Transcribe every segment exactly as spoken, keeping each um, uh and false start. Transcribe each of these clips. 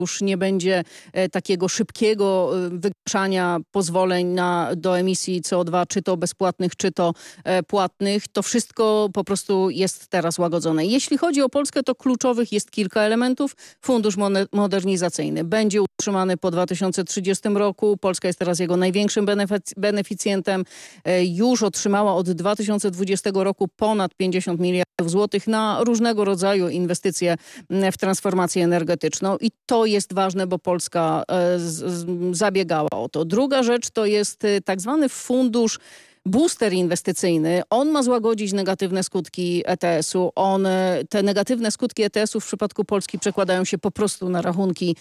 już nie będzie e, takiego szybkiego e, wygaszania pozwoleń na, do emisji C O dwa, czy to bezpłatnych, czy to e, płatnych. To wszystko po prostu jest teraz łagodzone. Jeśli chodzi o Polskę, to kluczowych jest kilka elementów. Fundusz mon- modernizacyjny będzie utrzymany po dwa tysiące trzydziestym roku. Polska jest teraz jego największym benefic- beneficjentem. E, już otrzymała od dwa tysiące dwudziestego roku ponad pięćdziesiąt miliardów złotych na różnego rodzaju inwestycje w transformację energetyczną i to jest ważne, bo Polska e, z, z, zabiegała o to. Druga rzecz to jest e, tak zwany fundusz booster inwestycyjny. On ma złagodzić negatywne skutki E T S-u. On, e, te negatywne skutki E T S-u w przypadku Polski przekładają się po prostu na rachunki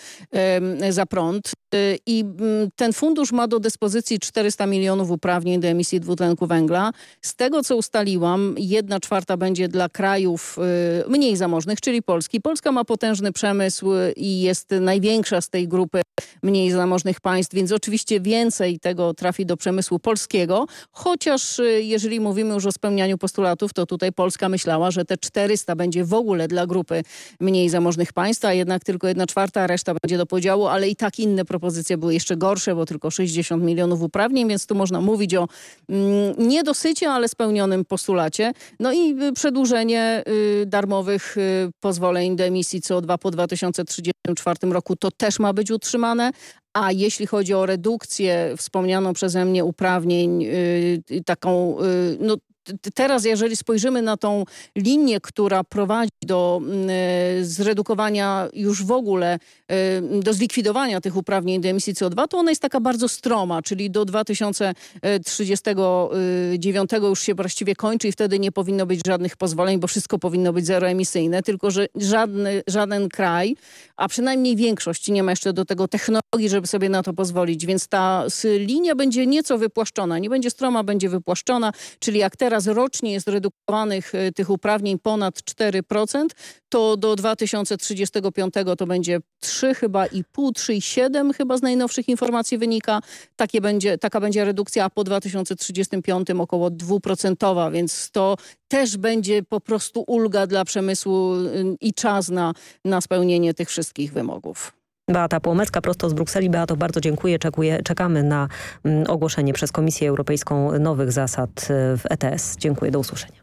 e, za prąd. E, I m, ten fundusz ma do dyspozycji czterysta milionów uprawnień do emisji dwutlenku węgla. Z tego, co ustaliłam, jedna czwarta będzie dla krajów e, mniej zamożnych, czyli Polski. Polska ma potężny przemysł i jest największa z tej grupy mniej zamożnych państw, więc oczywiście więcej tego trafi do przemysłu polskiego. Chociaż y, jeżeli mówimy już o spełnianiu postulatów, to tutaj Polska myślała, że te czterysta będzie w ogóle dla grupy mniej zamożnych państw, a jednak tylko jedna czwarta, a reszta będzie do podziału, ale i tak inne propozycje były jeszcze gorsze, bo tylko sześćdziesiąt milionów uprawnień, więc tu można mówić o mm, niedosycie, ale spełnionym postulacie. No i y, przedłużenie y, darmowych y, pozwoleń do emisji C O dwa po dwa tysiące trzydziestym czwartym roku, to też ma być utrzymane. A jeśli chodzi o redukcję wspomnianą przeze mnie uprawnień, yy, taką, yy, no t- teraz jeżeli spojrzymy na tą linię, która prowadzi do yy, zredukowania już w ogóle, yy, do zlikwidowania tych uprawnień do emisji C O dwa, to ona jest taka bardzo stroma, czyli do dwa tysiące trzydziestego dziewiątego już się właściwie kończy i wtedy nie powinno być żadnych pozwoleń, bo wszystko powinno być zeroemisyjne, tylko że żadny, żaden kraj, a przynajmniej większość nie ma jeszcze do tego technologii, żeby sobie na to pozwolić, więc ta linia będzie nieco wypłaszczona, nie będzie stroma, będzie wypłaszczona, czyli jak teraz rocznie jest redukowanych y, tych uprawnień ponad cztery procent, to do dwa tysiące trzydziestego piątego to będzie trzy chyba i pół, trzy i siedem chyba z najnowszych informacji wynika. Takie będzie, taka będzie redukcja, a po dwa tysiące trzydziestym piątym około dwuprocentowa, więc to też będzie po prostu ulga dla przemysłu y, i czas na, na spełnienie tych wszystkich wymogów. Beata Płomecka prosto z Brukseli. Beato, bardzo dziękuję. Czekuję, czekamy na mm, ogłoszenie przez Komisję Europejską nowych zasad w E T S. Dziękuję, do usłyszenia.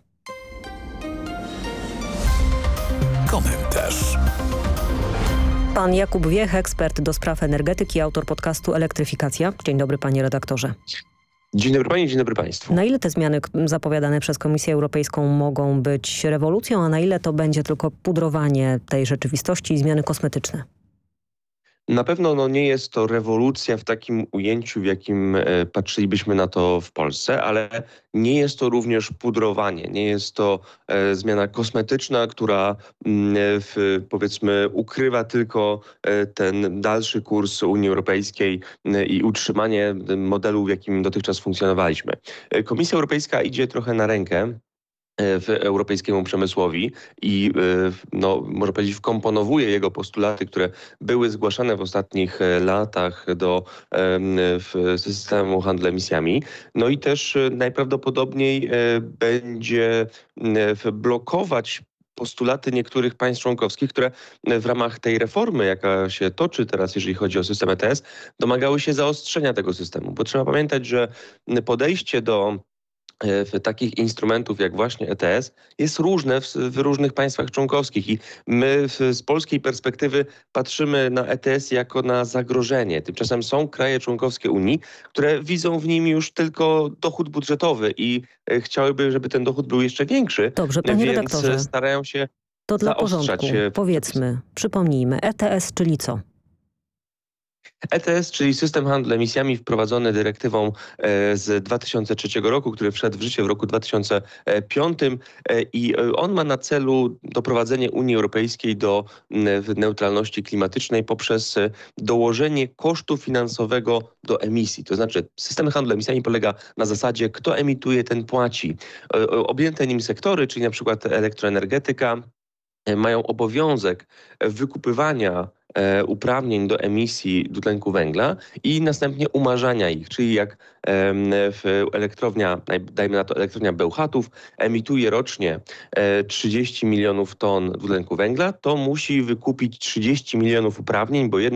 Komentarz. Pan Jakub Wiech, ekspert do spraw energetyki, autor podcastu Elektryfikacja. Dzień dobry, panie redaktorze. Dzień dobry pani, dzień dobry państwu. Na ile te zmiany zapowiadane przez Komisję Europejską mogą być rewolucją, a na ile to będzie tylko pudrowanie tej rzeczywistości i zmiany kosmetyczne? Na pewno no, nie jest to rewolucja w takim ujęciu, w jakim e, patrzylibyśmy na to w Polsce, ale nie jest to również pudrowanie, nie jest to e, zmiana kosmetyczna, która m, w, powiedzmy ukrywa tylko e, ten dalszy kurs Unii Europejskiej e, i utrzymanie modelu, w jakim dotychczas funkcjonowaliśmy. E, Komisja Europejska idzie trochę na rękę w europejskiemu przemysłowi i no, można powiedzieć wkomponowuje jego postulaty, które były zgłaszane w ostatnich latach do w systemu handlu emisjami. No i też najprawdopodobniej będzie blokować postulaty niektórych państw członkowskich, które w ramach tej reformy, jaka się toczy teraz, jeżeli chodzi o system E T S, domagały się zaostrzenia tego systemu. Bo trzeba pamiętać, że podejście do w takich instrumentów jak właśnie E T S jest różne w, w różnych państwach członkowskich i my w, z polskiej perspektywy patrzymy na E T S jako na zagrożenie. Tymczasem są kraje członkowskie Unii, które widzą w nim już tylko dochód budżetowy i e, chciałyby, żeby ten dochód był jeszcze większy. Dobrze, panie więc redaktorze, starają się to dla zaostrzać. porządku, powiedzmy, przypomnijmy, E T S, czyli co? E T S, czyli system handlu emisjami wprowadzony dyrektywą z dwa tysiące trzeciego roku, który wszedł w życie w roku dwa tysiące piątym i on ma na celu doprowadzenie Unii Europejskiej do neutralności klimatycznej poprzez dołożenie kosztu finansowego do emisji. To znaczy system handlu emisjami polega na zasadzie, kto emituje, ten płaci. Objęte nim sektory, czyli na przykład elektroenergetyka, mają obowiązek wykupywania uprawnień do emisji dwutlenku węgla i następnie umarzania ich, czyli jak w elektrownia, dajmy na to elektrownia Bełchatów, emituje rocznie trzydzieści milionów ton dwutlenku węgla, to musi wykupić trzydzieści milionów uprawnień, bo jedno